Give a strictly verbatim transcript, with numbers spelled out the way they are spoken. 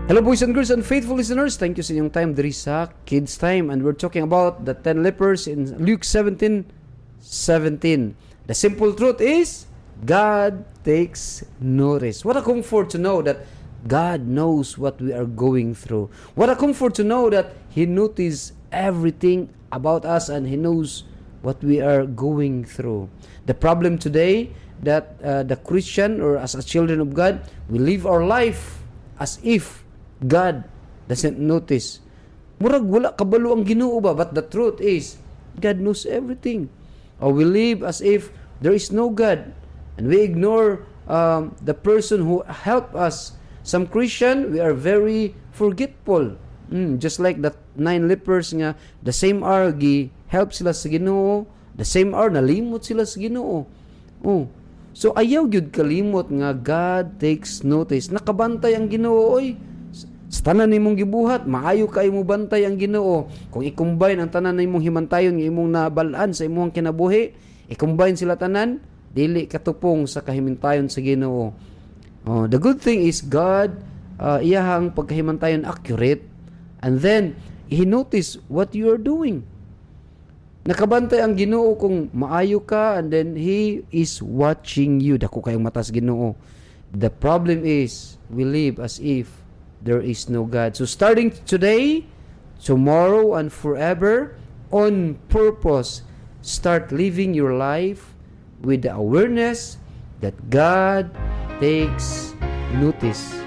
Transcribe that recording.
Hello boys and girls and faithful listeners, thank you sa inyong time diri sa Kids Time, and we're talking about the ten lepers in Luke seventeen seventeen. The simple truth is, God takes notice. What a comfort to know that God knows what we are going through. What a comfort to know that He notices everything about us and He knows what we are going through. The problem today that uh, the Christian or as a children of God, we live our life as if God doesn't notice. Murag wala kabalo ang Ginoo ba? But the truth is, God knows everything. Or we live as if there is no God, and we ignore um, the person who helped us. Some Christian, we are very forgetful. Mm, just like the nine lepers nga, the same hour gi help sila sa Ginoo, the same hour nalimot sila sa Ginoo. Oh. So ayaw gyud kalimot nga God takes notice. Nakabantay ang Ginoo oy. Sa tanan nimong gibuhat, maayo kay mo bantay ang Ginoo. Kung i-combine ang tanan nimong himantayon nga imong nabalaan sa imong kinabuhi, i-combine sila tanan, dili katupong sa kahimantayon sa Ginoo. Oh, the good thing is God uh, iyahang pagkahimantayon accurate, and then He notice what you are doing. Nakabantay ang Ginoo kung maayo ka, and then He is watching you. Dako kayong mata sa Ginoo. The problem is we live as if there is no God. So starting today, tomorrow, and forever, on purpose, start living your life with the awareness that God takes notice.